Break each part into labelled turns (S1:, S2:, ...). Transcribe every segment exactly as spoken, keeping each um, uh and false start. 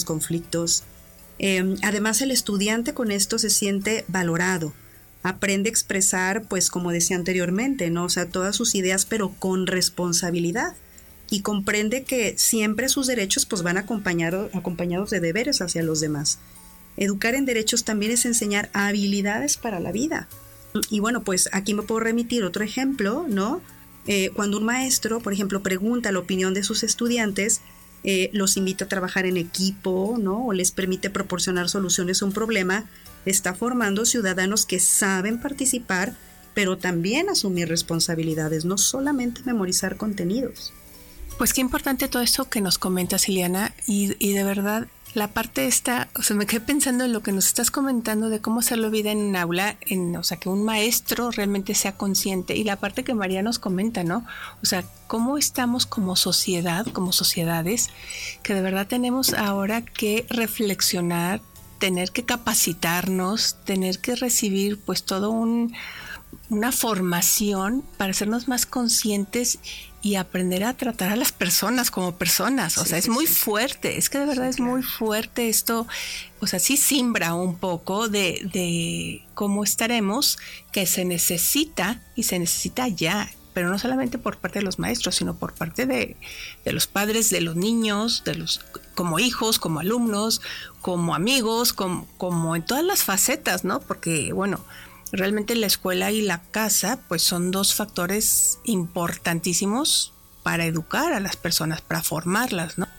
S1: conflictos. Eh, además, el estudiante con esto se siente valorado, aprende a expresar, pues como decía anteriormente, ¿no? O sea, todas sus ideas, pero con responsabilidad, y comprende que siempre sus derechos pues van acompañado, acompañados de deberes hacia los demás. Educar en derechos también es enseñar habilidades para la vida. Y bueno, pues aquí me puedo remitir otro ejemplo, ¿no? Eh, cuando un maestro, por ejemplo, pregunta la opinión de sus estudiantes, eh, los invita a trabajar en equipo, ¿no? O les permite proporcionar soluciones a un problema, está formando ciudadanos que saben participar, pero también asumir responsabilidades, no solamente memorizar contenidos.
S2: Pues qué importante todo esto que nos comentas, Ileana, y, y de verdad la parte esta, o sea, me quedé pensando en lo que nos estás comentando de cómo hacerlo vida en un aula, en, o sea, que un maestro realmente sea consciente, y la parte que María nos comenta, ¿no? O sea, cómo estamos como sociedad, como sociedades, que de verdad tenemos ahora que reflexionar, tener que capacitarnos, tener que recibir pues todo un una formación para hacernos más conscientes y aprender a tratar a las personas como personas. O sí, sea, es sí, muy sí. fuerte, es que de verdad sí, es claro. muy fuerte esto. O sea, sí simbra un poco de, de cómo estaremos, que se necesita y se necesita ya, pero no solamente por parte de los maestros, sino por parte de, de los padres, de los niños, de los como hijos, como alumnos, como amigos, como, como en todas las facetas, ¿no? Porque, bueno, realmente la escuela y la casa pues son dos factores importantísimos para educar a las personas, para formarlas, ¿no?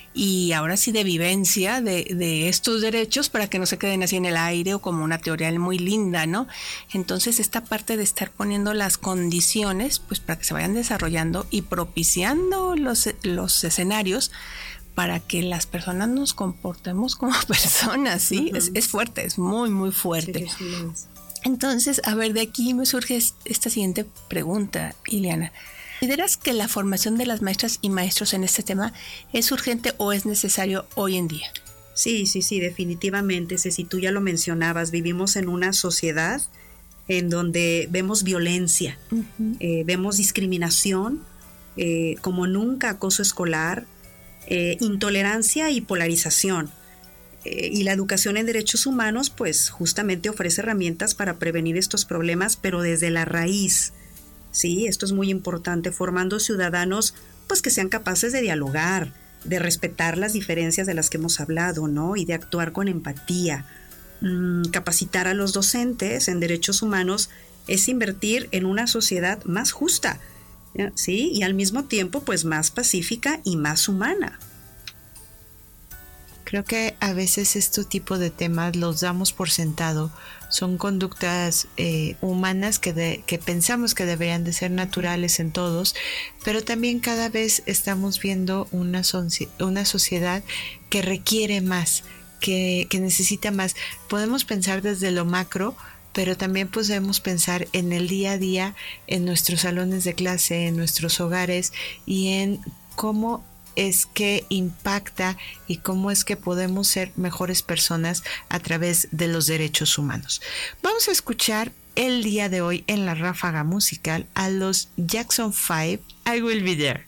S2: Y ahora sí de vivencia de, de estos derechos para que no se queden así en el aire o como una teoría muy linda, ¿no? Entonces esta parte de estar poniendo las condiciones pues para que se vayan desarrollando y propiciando los, los escenarios para que las personas nos comportemos como personas, ¿sí? Uh-huh. Es, es fuerte, es muy, muy fuerte. Sí, sí, sí. Entonces, a ver, de aquí me surge esta siguiente pregunta, Ileana. ¿Consideras que la formación de las maestras y maestros en este tema es urgente o es necesario hoy en día?
S1: Sí, sí, sí, definitivamente. Ceci, tú ya lo mencionabas, vivimos en una sociedad en donde vemos violencia, uh-huh. eh, vemos discriminación, eh, como nunca acoso escolar, eh, intolerancia y polarización. Y la educación en derechos humanos pues justamente ofrece herramientas para prevenir estos problemas, pero desde la raíz, ¿sí? Esto es muy importante, formando ciudadanos pues que sean capaces de dialogar, de respetar las diferencias de las que hemos hablado, ¿no? Y de actuar con empatía. Mm, capacitar a los docentes en derechos humanos es invertir en una sociedad más justa, ¿sí? Y al mismo tiempo pues más pacífica y más humana.
S3: Creo que a veces este tipo de temas los damos por sentado. Son conductas eh, humanas que, de, que pensamos que deberían de ser naturales en todos, pero también cada vez estamos viendo una, son, una sociedad que requiere más, que, que necesita más. Podemos pensar desde lo macro, pero también podemos pensar en el día a día, en nuestros salones de clase, en nuestros hogares y en cómo es que impacta y cómo es que podemos ser mejores personas a través de los derechos humanos. Vamos a escuchar el día de hoy en la ráfaga musical a los Jackson five, I Will Be There.